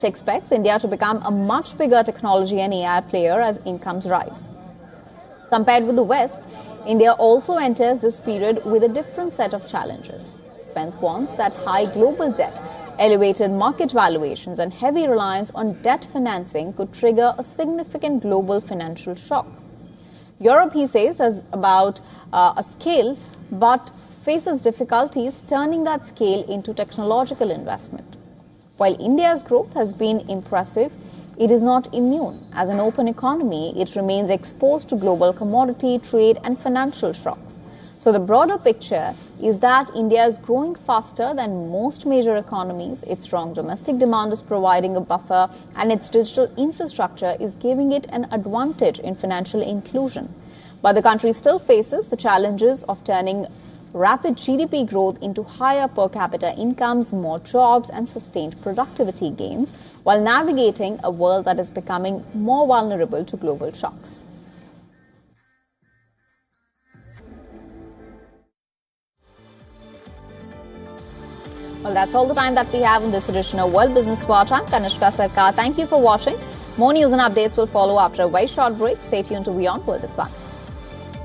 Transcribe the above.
expects India to become a much bigger technology and AI player as incomes rise. Compared with the West, India also enters this period with a different set of challenges. Spence warns that high global debt, elevated market valuations and heavy reliance on debt financing could trigger a significant global financial shock. Europe, he says, is about a scale but faces difficulties turning that scale into technological investment. While India's growth has been impressive, it is not immune. As an open economy, it remains exposed to global commodity, trade and financial shocks. So the broader picture is that India is growing faster than most major economies. Its strong domestic demand is providing a buffer and its digital infrastructure is giving it an advantage in financial inclusion. But the country still faces the challenges of turning rapid GDP growth into higher per capita incomes, more jobs and sustained productivity gains, while navigating a world that is becoming more vulnerable to global shocks. Well, that's all the time that we have in this edition of World Business Watch. I'm Kanishka Sarkar. Thank you for watching. More news and updates will follow after a very short break. Stay tuned to Beyond World is One.